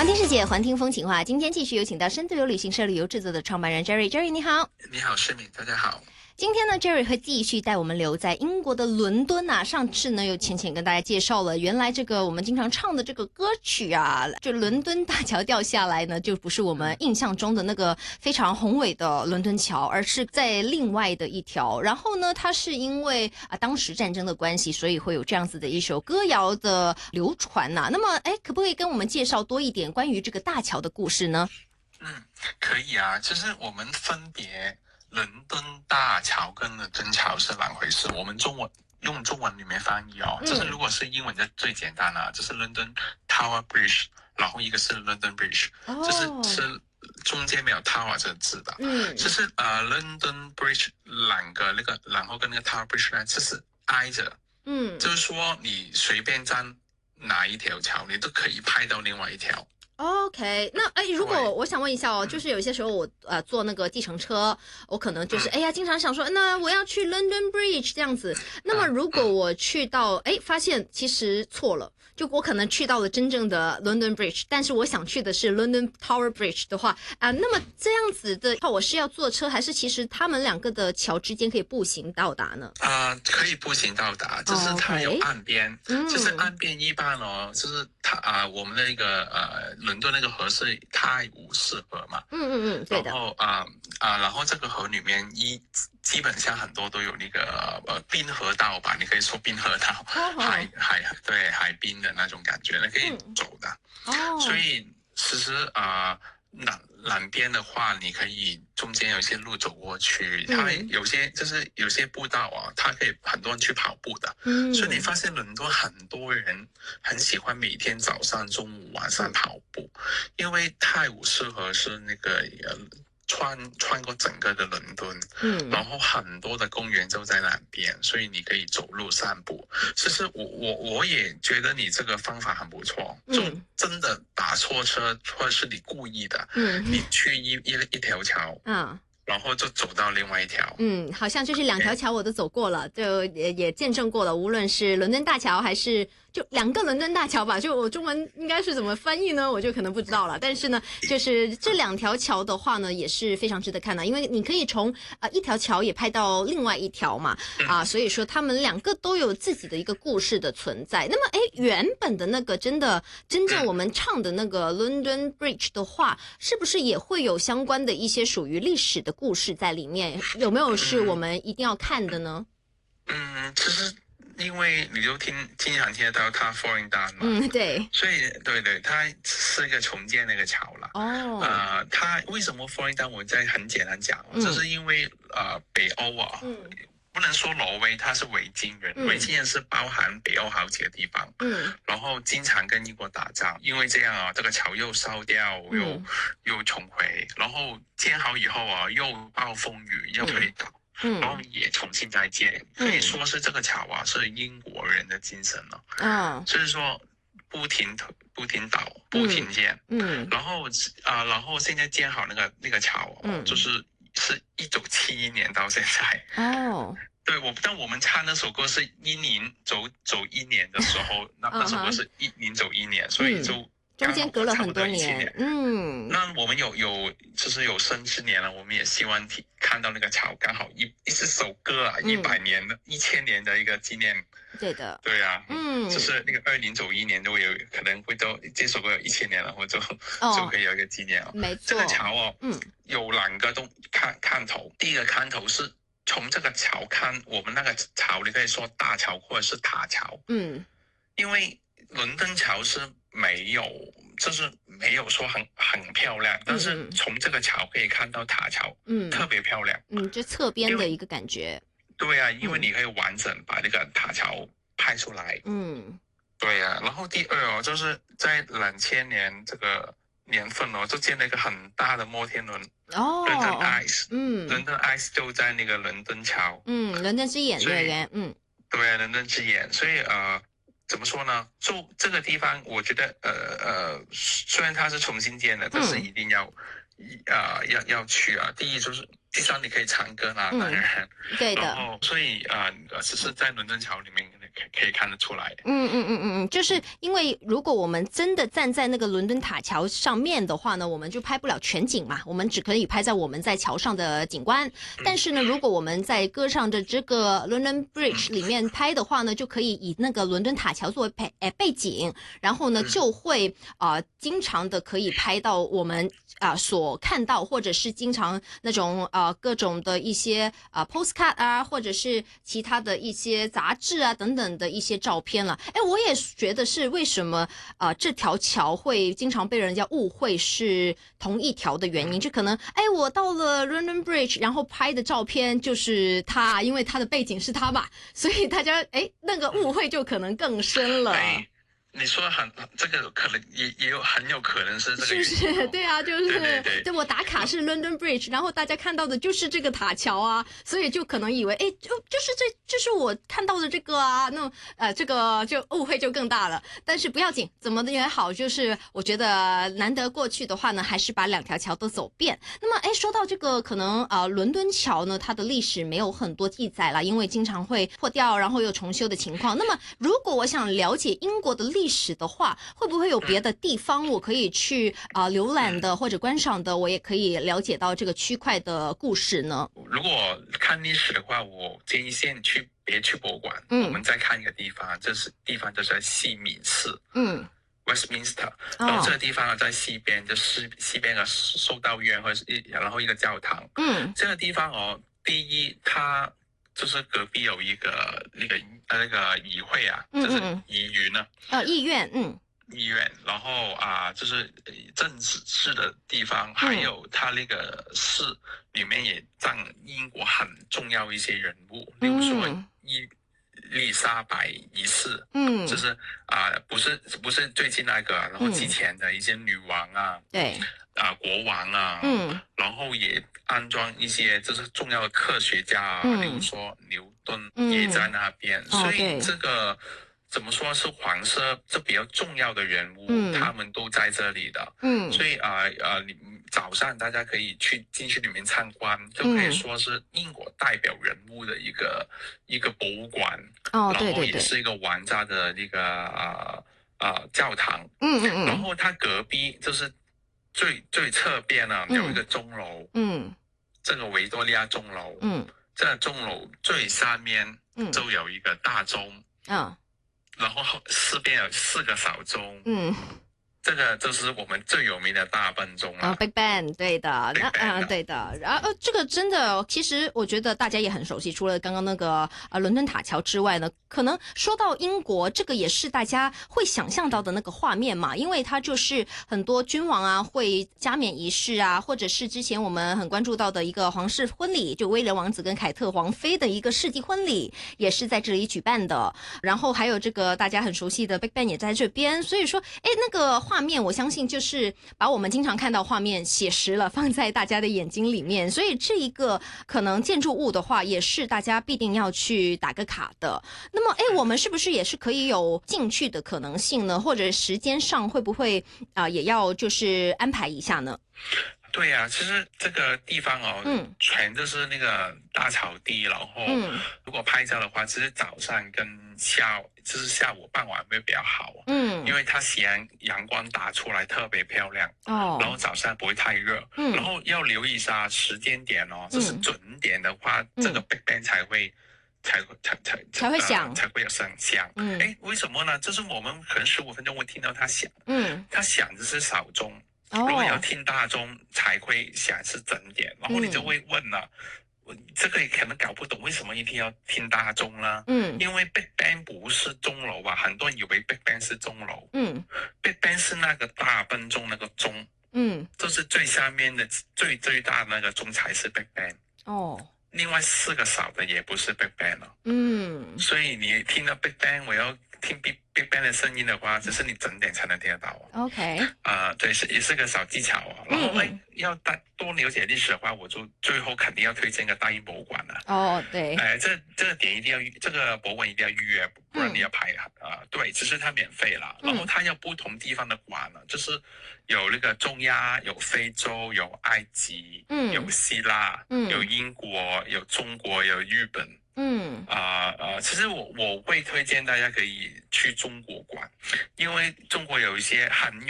环听世界，环听风情话。今天继续有请到深度游旅行社旅游制作的创办人 Jerry。Jerry 你好。 你好，诗敏，大家好。 今天呢 ，Jerry 会继续带我们留在英国的伦敦啊。上次呢，又浅浅跟大家介绍了，原来这个我们经常唱的这个歌曲啊，就伦敦大桥掉下来呢，就不是我们印象中的那个非常宏伟的伦敦桥，而是在另外的一条。然后呢，它是因为当时战争的关系，所以会有这样子的一首歌谣的流传呐。那么，可不可以跟我们介绍多一点关于这个大桥的故事呢？ 可以啊，就是我们分别伦敦大桥跟伦敦桥是两回事，我们用中文里面翻译哦，就是如果是英文就最简单了，就是 London Tower Bridge， 然后一个是 London Bridge， 就是中间没有 Tower 这个字的，就是London Bridge 两个那个，然后跟那个 Tower Bridge 呢，就是挨着，就是说你随便站哪一条桥，你都可以拍到另外一条。 OK， 那如果我想问一下哦，就是有些时候我坐那个计程车，我可能就是经常想说，那我要去 London Bridge 这样子。那么如果我去到发现其实错了，就我可能去到了真正的 London Bridge， 但是我想去的是 London Tower Bridge 的话那么这样子的话，我是要坐车，还是其实他们两个的桥之间可以步行到达呢？ 可以步行到达，就是它有岸边，就是岸边一般哦，就是它我们的一个伦敦那个河是泰晤士河嘛， 对的。 然后然后这个河里面基本上很多都有那个滨河道吧，你可以说滨河道，海滨的那种感觉，那可以走的。所以其实南边的话，你可以中间有一些路走过去，它有些步道啊，它可以很多人去跑步的。所以你发现伦敦很多人很喜欢每天早上、中午、晚上跑步，因为泰晤士河是那个穿过整个的伦敦，然后很多的公园就在那边，所以你可以走路散步。其实我也觉得你这个方法很不错，就真的打错车，或者是你故意的，你去一条桥，然后就走到另外一条。 好像就是两条桥我都走过了，就也见证过了，无论是伦敦大桥还是就两个伦敦大桥吧，就我中文应该是怎么翻译呢，我就可能不知道了。但是呢，就是这两条桥的话呢，也是非常值得看的，因为你可以从一条桥也拍到另外一条嘛，所以说他们两个都有自己的一个故事的存在。那么原本的那个真正我们唱的那个 London Bridge 的话，是不是也会有相关的一些属于历史的故事在里面？有没有是我们一定要看的呢？ 其实因为你就经常听得到它 falling down 嘛， 对， 所以对，它是一个重建那个桥了。它为什么 falling down？ 我再很简单讲，就是因为北欧啊，不能说挪威，他是维京人，维京人是包含北欧好几个地方，然后经常跟英国打仗，因为这样啊，这个桥又烧掉，又重回，然后建好以后啊，又暴风雨，又推倒。然后也重新再建，可以说是这个桥啊，是英国人的精神了。就是说不停倒，不停建。然后现在建好那个桥，就是1971年到现在。对，但我们唱那首歌是10走一年的时候，那首歌是10走一年，所以就中间隔了很多年。 那我们就是有生之年了，我们也希望看到那个桥刚好一首歌啊，100年的1000年的一个纪念。 对的。 对啊，就是那个2091年都有可能会都这首歌有1000年了，或者就可以有一个纪念哦。 没错。 这个桥有两个看头，第一个看头是从这个桥看我们那个桥，你可以说大桥或者是塔桥。因为伦敦桥是没有说很漂亮，但是从这个桥可以看到塔桥，特别漂亮。 就侧边的一个感觉。 对啊，因为你可以完整把那个塔桥拍出来。对啊，然后第二就是在2000年这个年份就建了一个很大的摩天轮。London Eye，London Eye 就在那个伦敦桥。 伦敦之眼，对。 对啊，伦敦之眼，所以怎么说呢？就这个地方，我觉得虽然它是重新建的，但是一定要去啊。第一就是第三你可以唱歌啦，当然， 对的。 然后所以只是在伦敦桥里面可以看得出来。 就是因为如果我们真的站在那个伦敦塔桥上面的话呢，我们就拍不了全景嘛，我们只可以拍在我们在桥上的景观。但是呢，如果我们在歌唱的这个 London Bridge 里面拍的话呢，就可以以那个伦敦塔桥作为背景，然后呢就会经常的可以拍到我们所看到，或者是经常那种各种的一些postcard 啊，或者是其他的一些杂志啊等等的一些照片了。我也觉得是为什么这条桥会经常被人家误会是同一条的原因，就可能我到了 London Bridge， 然后拍的照片就是它，因为它的背景是它吧，所以大家那个误会就可能更深了。 你说这个可能也有很有可能是这个原因， 是不是？对啊，就是对我打卡是 London Bridge， 然后大家看到的就是这个塔桥啊，所以就可能以为就是就是我看到的这个啊，那这个就误会就更大了。但是不要紧，怎么的也好，就是我觉得难得过去的话呢，还是把两条桥都走遍。那么说到这个可能伦敦桥呢，它的历史没有很多记载了，因为经常会破掉，然后又重修的情况。那么如果我想了解英国的历史的话，会不会有别的地方我可以去浏览的或者观赏的，我也可以了解到这个区块的故事呢？ 如果看历史的话，我建议别去博物馆，我们再看一个地方，地方就是西敏寺，Westminster，然后这个地方在西边，就是西边的修道院然后一个教堂，这个地方第一它就是隔壁有一个那个议会啊，就是议院呢， 议院， 医院，然后就是政治室的地方，还有它那个市里面也占英国很重要一些人物，例如说伊丽莎白一世，就是不是最近那个，然后之前的一些女王啊， 对， 国王啊，然后也安装一些就是重要的科学家例如说牛顿也在那边，所以这个。怎么说是黄色这比较重要的人物，他们都在这里的，所以你早上大家可以进去里面参观，就可以说是英国代表人物的一个博物馆，然后也是一个完善的那个教堂，然后它隔壁就是最侧边呢有一个钟楼，这个维多利亚钟楼，这个钟楼最上面就有一个大钟，然后四边有4个小钟，这个就是我们最有名的大笨钟了。 Big Ben， 对的，对的。然后这个真的，其实我觉得大家也很熟悉。除了刚刚那个伦敦塔桥之外呢，可能说到英国，这个也是大家会想象到的那个画面嘛，因为它就是很多君王啊会加冕仪式啊，或者是之前我们很关注到的一个皇室婚礼，就威廉王子跟凯特王妃的一个世纪婚礼，也是在这里举办的。然后还有这个大家很熟悉的 Big Ben 也在这边，所以说，那个画面我相信就是把我们经常看到画面写实了，放在大家的眼睛里面，所以这一个可能建筑物的话，也是大家必定要去打个卡的。那么，我们是不是也是可以有进去的可能性呢？或者时间上会不会也要就是安排一下呢？ 对呀，其实这个地方全都是那个大草地，然后如果拍照的话，其实早上跟就是下午傍晚会比较好，因为它阳光打出来特别漂亮，然后早上不会太热，然后要留意一下时间点就是准点的话，这个 Big Ben 才会响，才会有声响。为什么呢？就是我们可能15分钟会听到它响，它响的是小钟。如果要听大钟才会响是整点，然后你就会问了，这个也可能搞不懂为什么一定要听大钟呢？因为 Big Ben 不是钟楼吧？很多人以为 Big Ben 是钟楼，Big Ben 是那个大笨钟那个钟，就是最下面的最大的那个钟才是 Big Ben。另外4个小的也不是 Big Ben 了。所以你听到 Big Ben，我要听 Big Bang 的声音的话，只是你整点才能听得到哦。 OK， 对，也是个小技巧哦。然后要多了解历史的话，我就最后肯定要推荐个大英博物馆了。 哦，对， 这个点一定要这个博物馆一定要预约，不然你要排对，只是它免费啦。然后它有不同地方的馆呢，就是有那个中亚，有非洲，有埃及，有希腊，有英国，有中国，有日本。其实我会推荐大家可以去中国馆，因为中国有一些很